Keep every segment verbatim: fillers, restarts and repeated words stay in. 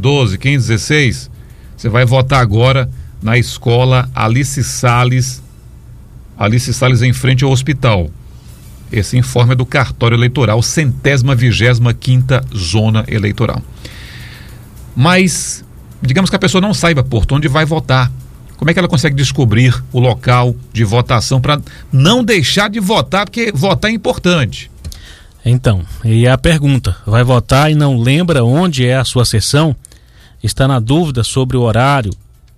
doze, quinze, dezesseis, você vai votar agora na escola Alice Salles, Alice Salles em frente ao hospital. Esse informe é do cartório eleitoral, centésima vigésima quinta zona eleitoral. Mas, digamos que a pessoa não saiba, Porto, onde vai votar. Como é que ela consegue descobrir o local de votação para não deixar de votar, porque votar é importante? Então, e a pergunta, vai votar e não lembra onde é a sua sessão? Está na dúvida sobre o horário?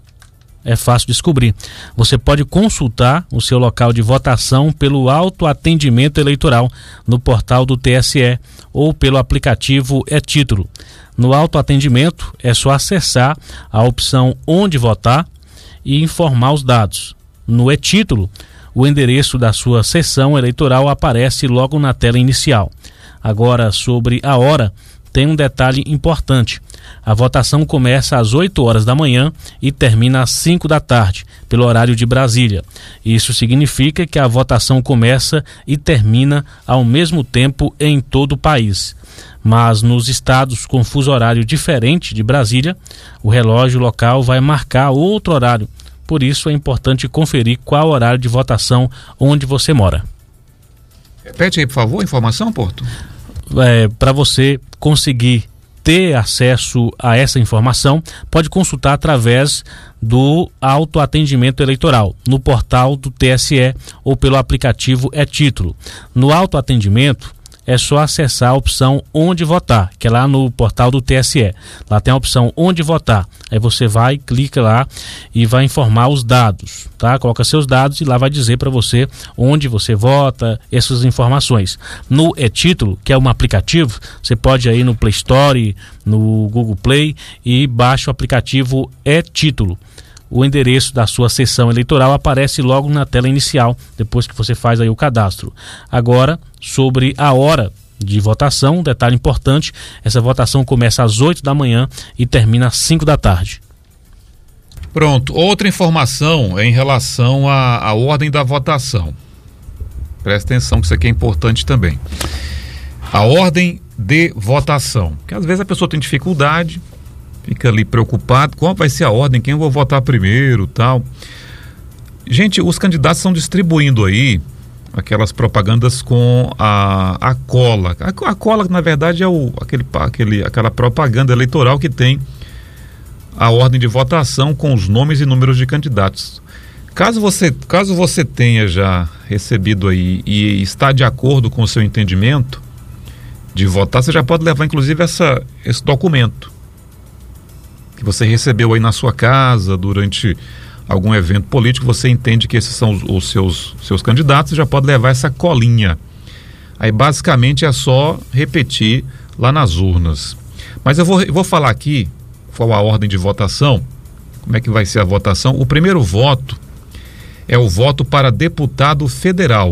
É fácil descobrir. Você pode consultar o seu local de votação pelo autoatendimento eleitoral no portal do T S E ou pelo aplicativo e-Título. No autoatendimento é só acessar a opção Onde Votar e informar os dados. No e-Título, o endereço da sua sessão eleitoral aparece logo na tela inicial. Agora, sobre a hora, tem um detalhe importante. A votação começa às oito horas da manhã e termina às cinco da tarde, pelo horário de Brasília. Isso significa que a votação começa e termina ao mesmo tempo em todo o país. Mas nos estados com fuso horário diferente de Brasília, o relógio local vai marcar outro horário. Por isso é importante conferir qual horário de votação onde você mora. Repete aí, por favor, a informação, Porto. É, para você conseguir ter acesso a essa informação, pode consultar através do autoatendimento eleitoral, no portal do T S E ou pelo aplicativo e-Título. No autoatendimento, é só acessar a opção Onde Votar, que é lá no portal do T S E. Lá tem a opção Onde Votar. Aí você vai, clica lá e vai informar os dados, tá? Coloca seus dados e lá vai dizer para você onde você vota, essas informações. No e-Título, que é um aplicativo, você pode ir aí no Play Store, no Google Play e baixa o aplicativo e-Título. O endereço da sua sessão eleitoral aparece logo na tela inicial, depois que você faz aí o cadastro. Agora, sobre a hora de votação, um detalhe importante, essa votação começa às oito da manhã e termina às cinco da tarde. Pronto, outra informação é em relação à, à ordem da votação. Presta atenção que isso aqui é importante também. A ordem de votação, que às vezes a pessoa tem dificuldade, fica ali preocupado, qual vai ser a ordem, quem eu vou votar primeiro, tal. Gente, os candidatos estão distribuindo aí aquelas propagandas com a, a cola. A, a cola, na verdade, é o, aquele, aquele, aquela propaganda eleitoral que tem a ordem de votação com os nomes e números de candidatos. Caso você, caso você tenha já recebido aí e está de acordo com o seu entendimento de votar, você já pode levar, inclusive, essa, esse documento que você recebeu aí na sua casa durante algum evento político, você entende que esses são os, os seus, seus candidatos, já pode levar essa colinha. Aí basicamente é só repetir lá nas urnas. Mas eu vou, eu vou falar aqui qual a ordem de votação, como é que vai ser a votação. O primeiro voto é o voto para deputado federal.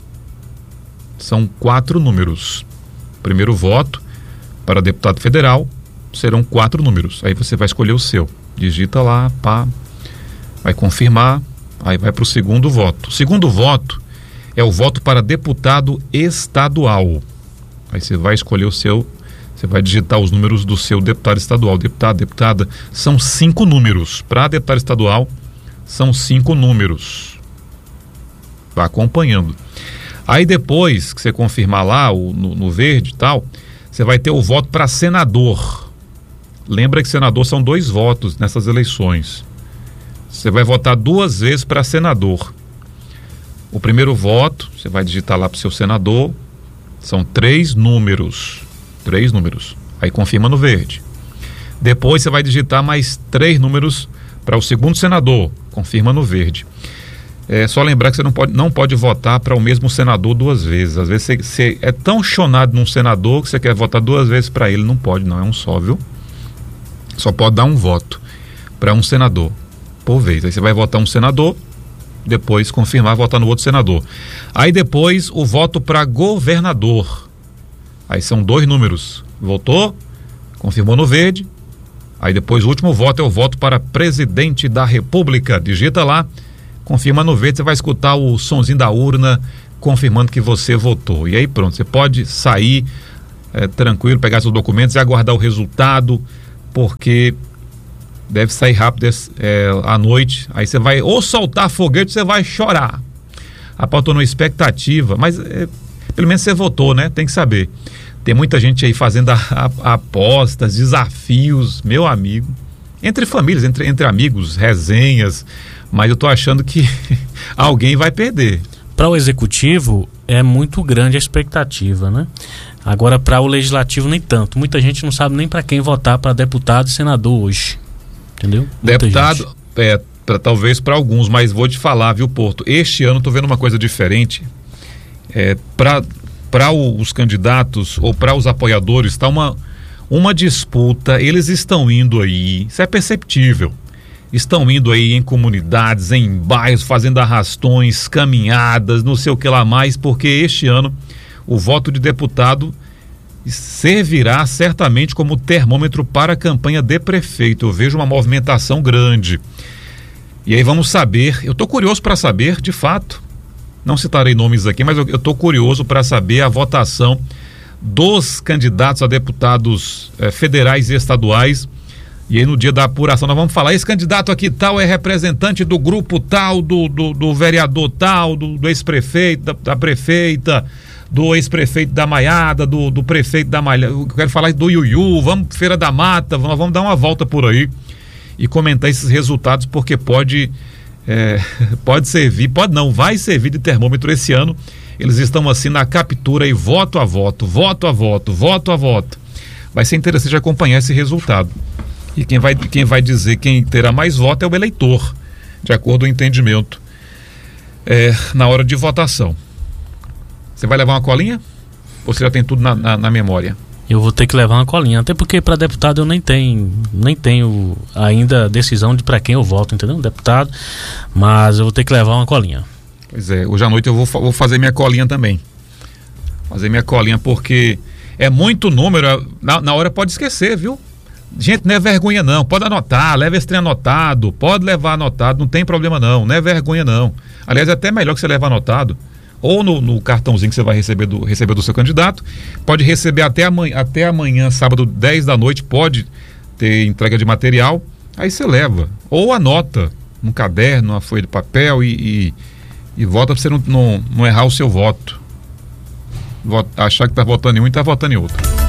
São quatro números. Primeiro voto para deputado federal serão quatro números. Aí você vai escolher o seu. Digita lá, pá, vai confirmar, aí vai para o segundo voto. O segundo voto é o voto para deputado estadual. Aí você vai escolher o seu, você vai digitar os números do seu deputado estadual. Deputado, deputada, são cinco números. Para deputado estadual, são cinco números. Vai acompanhando. Aí depois que você confirmar lá, o, no, no verde e tal, você vai ter o voto para senador. Lembra que senador são dois votos nessas eleições. Você vai votar duas vezes para senador. O primeiro voto, você vai digitar lá para o seu senador, são três números. Três números. Aí confirma no verde. Depois você vai digitar mais três números para o segundo senador, confirma no verde. É só lembrar que você não pode, não pode votar para o mesmo senador duas vezes. Às vezes você, você é tão chonado num senador que você quer votar duas vezes para ele, não pode, não, é um só, viu? Só pode dar um voto para um senador por vez. Aí você vai votar um senador, depois confirmar, votar no outro senador. Aí depois o voto para governador. Aí são dois números. Votou, confirmou no verde. Aí depois o último voto é o voto para presidente da República. Digita lá, confirma no verde, você vai escutar o sonzinho da urna confirmando que você votou. E aí pronto, você pode sair é, tranquilo, pegar seus documentos e aguardar o resultado porque deve sair rápido é, à noite, aí você vai ou soltar foguete, você vai chorar. Rapaz, eu tô numa expectativa, mas é, pelo menos você votou, né? Tem que saber. Tem muita gente aí fazendo a, a, apostas, desafios, meu amigo, entre famílias, entre, entre amigos, resenhas, mas eu tô achando que alguém vai perder. Para o executivo é muito grande a expectativa, né? Agora para o legislativo nem tanto. Muita gente não sabe nem para quem votar para deputado e senador hoje, entendeu? Muita Deputado, é, pra, talvez para alguns, mas vou te falar, viu, Porto? Este ano eu tô vendo uma coisa diferente. É, para para os candidatos ou para os apoiadores está uma uma disputa. Eles estão indo aí, isso é perceptível. Estão indo aí em comunidades, em bairros, fazendo arrastões, caminhadas, não sei o que lá mais, porque este ano o voto de deputado servirá certamente como termômetro para a campanha de prefeito. Eu vejo uma movimentação grande. E aí vamos saber, eu estou curioso para saber, de fato, não citarei nomes aqui, mas eu estou curioso para saber a votação dos candidatos a deputados eh, federais e estaduais. E aí no dia da apuração nós vamos falar, esse candidato aqui tal é representante do grupo tal, do, do, do vereador tal, do, do ex-prefeito, da, da prefeita, do ex-prefeito da Maiada, do, do prefeito da Malha, eu quero falar do Iuiú, vamos Feira da Mata, nós vamos dar uma volta por aí e comentar esses resultados, porque pode, é, pode servir, pode não, vai servir de termômetro esse ano. Eles estão assim na captura e voto a voto, voto a voto, voto a voto. Vai ser interessante acompanhar esse resultado. E quem vai, quem vai dizer quem terá mais voto é o eleitor, de acordo com o entendimento, é, na hora de votação. Você vai levar uma colinha? Ou você já tem tudo na, na, na memória? Eu vou ter que levar uma colinha, até porque para deputado eu nem tenho, nem tenho ainda decisão de para quem eu voto, entendeu? Deputado, mas eu vou ter que levar uma colinha. Pois é, hoje à noite eu vou, vou fazer minha colinha também. Fazer minha colinha, porque é muito número, na, na hora pode esquecer, viu? Gente, não é vergonha não, pode anotar, leva esse trem anotado, pode levar anotado, não tem problema não, não é vergonha não. Aliás, é até melhor que você leve anotado, ou no, no cartãozinho que você vai receber do, receber do seu candidato, pode receber até amanhã, até amanhã, sábado, dez da noite, pode ter entrega de material, aí você leva, ou anota num caderno, numa folha de papel e, e, e vota para você não, não, não errar o seu voto. Vota, achar que está votando em um e está votando em outro.